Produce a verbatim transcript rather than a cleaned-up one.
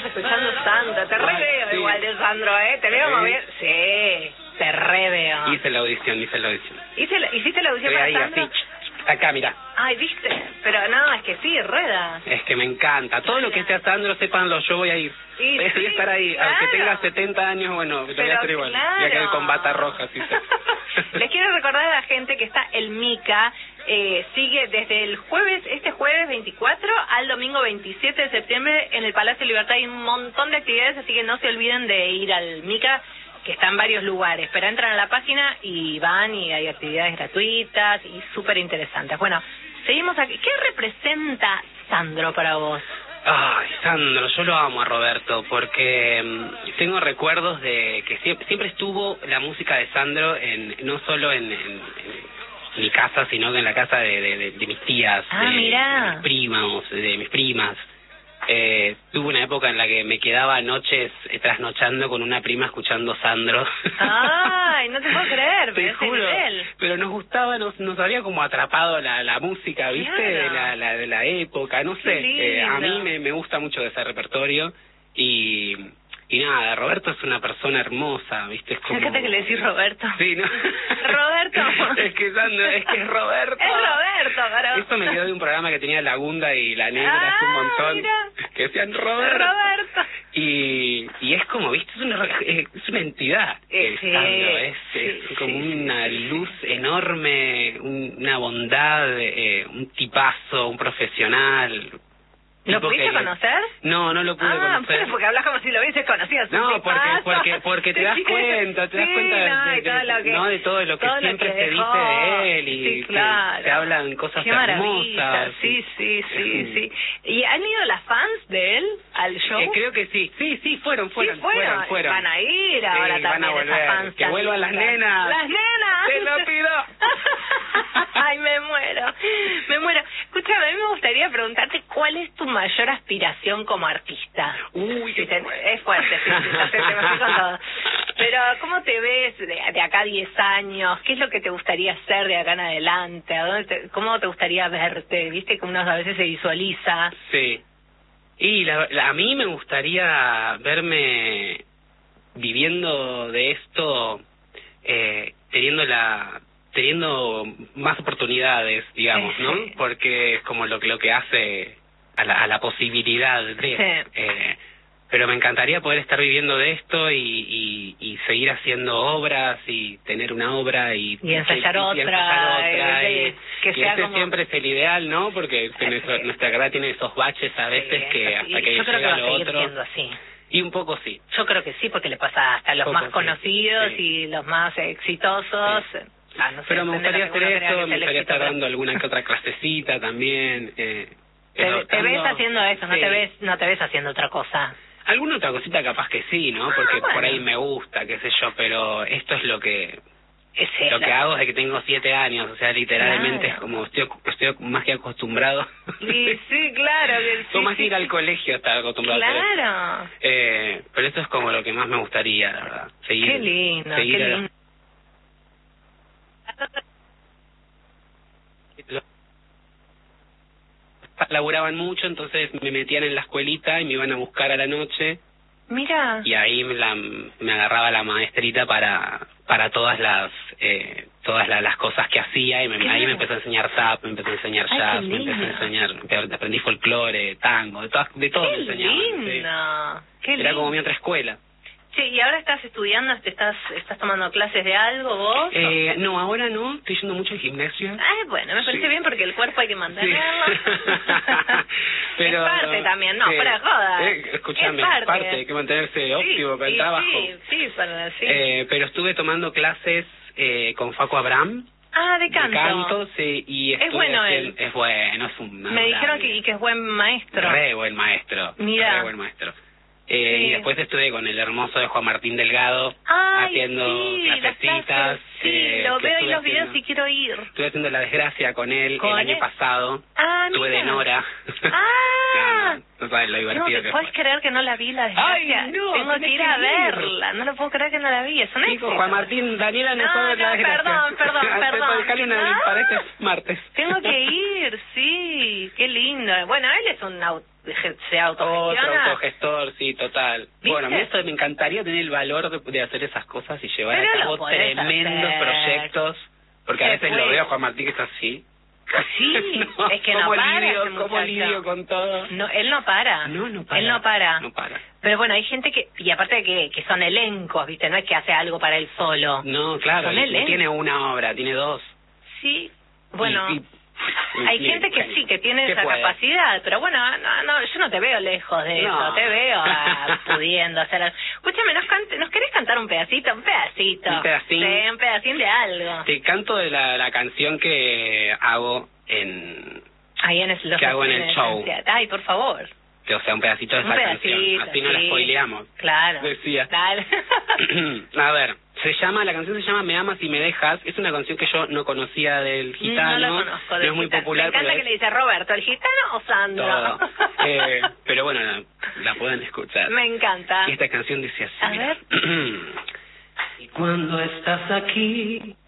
estamos escuchando Sandro. Te re veo sí. igual de Sandro, ¿eh? Te veo ¿Sí? mover. Sí, te re veo. Hice la audición, hice la audición. ¿Hice la, ¿Hiciste la audición Estoy para ahí, Sandro? así. Acá, mira. Ay, ¿viste? Pero no, es que sí, rueda. Es que me encanta. Todo lo que esté Sandro, sépanlo, yo voy a ir. Sí, voy a sí, estar ahí. claro. Aunque tenga setenta años, bueno, lo voy a Pero hacer igual. claro. Voy a quedar con bata roja, así sea. Les quiero recordar a la gente que está el Mica, eh, sigue desde el jueves, este jueves veinticuatro al domingo veintisiete de septiembre en el Palacio Libertad. Hay un montón de actividades, así que no se olviden de ir al Mica, que está en varios lugares, pero entran a la página y van y hay actividades gratuitas y súper interesantes. Bueno, seguimos aquí. ¿Qué representa Sandro para vos? Ay, Sandro, yo lo amo a Roberto porque um, tengo recuerdos de que siempre, siempre estuvo la música de Sandro en no solo en, en, en mi casa, sino que en la casa de, de, de, de mis tías, Ah, de, mirá. de mis primos, de mis primas. Eh, tuve una época en la que me quedaba noches eh, trasnochando con una prima escuchando Sandro. Ay, no te puedo creer, Te pero ese juro, nivel. pero nos gustaba, nos, nos había como atrapado la, la música, ¿viste? Claro. De la, la, de la época, no Qué sé. Eh, a lindo. mí me, me gusta mucho de ese repertorio y, y nada, Roberto es una persona hermosa, ¿viste? Es como... Fíjate que le decís Roberto. Sí, ¿no? Roberto. Es que Sandro, es que es Roberto. Es Roberto, claro. Esto me quedó de un programa que tenía La Gunda y La Negra Ah, hace un montón. mira. Que decían Roberto. Roberto. Y, y es como, ¿viste? Es una, es una entidad. Eh, el sí, Sandro. Es, sí, es como sí, una sí, luz enorme, un- una bondad, eh, un tipazo, un profesional. ¿Lo Tipo pudiste que- conocer? No, no lo pude Ah, conocer. pero porque hablas como si lo hubieses conocido. es un No, porque tipazo. porque porque te das Sí, cuenta, te das sí, cuenta de, no, de- y todo de- lo que- no de todo lo que todo lo siempre que se dejó. dice de él y Sí, se- claro. se, hablan cosas Qué maravilla, hermosas. sí, sí, sí, sí. ¿Y han ido las fans de él al show? Eh, creo que sí, sí, sí, fueron, fueron, Sí, fueron, fueron, fueron. Van a ir ahora Sí, también van a volver. esas fans. Que tan vuelvan las lindas. nenas. ¡Las nenas! ¡Te lo pido! Ay, me muero, me muero. Escúchame, a mí me gustaría preguntarte cuál es tu mayor aspiración como artista. Uy, Sí, qué te- bueno. es fuerte, sí, sí, ya sé, te me fui con todo. Pero, ¿cómo te ves de, de acá a diez años? ¿Qué es lo que te gustaría hacer de acá en adelante? ¿A dónde te- ¿Cómo te gustaría verte? ¿Viste que uno a veces se visualiza? Sí. Y la, la- a mí me gustaría verme viviendo de esto, eh, teniendo la teniendo más oportunidades, digamos, Sí, ¿no? sí. Porque es como lo que lo que hace a la, a la posibilidad de... Sí. Eh, pero me encantaría poder estar viviendo de esto y, y, y seguir haciendo obras y tener una obra y, Y ensayar y- y otra, ensayar otra, y- y- que y sea ese como- siempre es el ideal, ¿no? Porque Ay, nuestra, sí. nuestra carrera tiene esos baches a veces Sí, que eso sí. hasta que Yo creo que llega va a lo seguir otro siendo así. y un poco sí. Yo creo que sí, porque le pasa hasta a los Poco más sí, conocidos sí. y los más exitosos. Sí. Ah, no sé, Pero me depende de gustaría lo que hacer uno crea que eso, es me el gustaría éxito, estar pero- dando alguna que otra clasecita también. Eh, Te, te tocando- ves haciendo eso, no sí. te ves no te ves haciendo otra cosa. Alguna otra cosita capaz que sí, ¿no? Ah, Porque bueno. por ahí me gusta, qué sé yo, pero esto es lo que Ese lo es que la- hago desde que tengo siete años, o sea, literalmente Claro. es como estoy, estoy más que acostumbrado. Sí, sí, claro. Que sí, Yo más que sí, ir al sí. colegio estar acostumbrado a hacer eso. Claro. Eh, pero eso es como lo que más me gustaría, la verdad. Seguir, Qué lindo, seguir qué a- lindo. laburaban mucho, entonces me metían en la escuelita y me iban a buscar a la noche Mira. y ahí me, la, me agarraba la maestrita para para todas las eh, todas la- las cosas que hacía y me, Claro. ahí me empezó a enseñar tap, me empezó a enseñar Ay, jazz, qué me empezó a lindo. enseñar, me aprendí folclore, tango, de, todas, de todo Qué me enseñaban. sí. lindo. Qué Era lindo. como mi otra escuela. Sí, ¿y ahora estás estudiando? ¿Te estás estás tomando clases de algo vos? Eh, no, ahora no, estoy yendo mucho al gimnasio. Ay, bueno, me parece Sí. bien porque el cuerpo hay que mantenerlo. Sí. Pero, es parte también, no, sí. fuera de joda. Eh, escúchame, es es parte, hay que mantenerse óptimo para el sí, trabajo. Sí, sí, para, sí. Eh, pero estuve tomando clases eh, con Facu Abraham. ah, de de canto. canto, sí, y Es estuve bueno haciendo- él. Es bueno, es un... Me dijeron que, y que es buen maestro. Re buen maestro. Mira. Re buen maestro. Eh, Sí. Y después estuve con el hermoso de Juan Martín Delgado Ay, haciendo sí, las clasecitas. clases, sí, eh, lo que veo en estuve los videos haciendo- y quiero ir. Estuve haciendo La Desgracia con él ¿Con el año él? pasado. Ah, Estuve mira. de Nora. Ah. no, no, no sabes lo No, divertido ¿te que puedes fue. creer que no la vi la desgracia? Ay, no, Tengo tenés que ir que a ir. verla, no lo puedo creer que no la vi, es un Chicos, éxito. Juan Martín, Daniela no No, sabe no, La Desgracia. perdón, perdón, perdón. Dejale una No. para este martes. Tengo que ir, sí, qué lindo. Bueno, él es un au- se autogestiona. Otro autogestor, sí, total. ¿Viste? Bueno, a mí esto me encantaría tener el valor de, de hacer esas cosas y llevar Pero a lo cabo podés tremendos hacer. proyectos, porque a Se veces puede. lo veo a Juan Martín que está así. Sí, es que no ¿Cómo para lidio, ese ¿Cómo muchacho. lidio con todo? No, él no para. No, no para. Él no para. No para. Pero bueno, hay gente que, y aparte de que, que son elencos, ¿viste? No es que hace algo para él solo. No, claro, Son y- y elencos. tiene una obra, tiene dos. Sí, bueno, Y- y- hay y- gente que genio. sí, que tiene ¿Qué esa puede? capacidad, pero bueno, no, no, yo no te veo lejos de No. eso, te veo ah, pudiendo hacer algo. Escúchame, ¿nos, cante- ¿nos querés cantar un pedacito? Un pedacito. Un pedacín. Sí, un pedacín de algo. Te canto de la, la canción que hago en... Ahí en el, los ¿Qué hago en el show? Ay, por favor. que, o sea, un pedacito de Un esa pedacito, canción. Así no la sí. spoileamos. Claro. Decía. Dale. A ver, se llama, la canción se llama Me amas y me dejas. Es una canción que yo no conocía del gitano. No la conozco. No del es muy gitano. popular. Me encanta pero que es le dice Roberto, ¿el gitano o Sandro? todo. Eh, pero bueno, la, la pueden escuchar. Me encanta. Y esta canción dice así. A mira. ver. Y cuando estás aquí,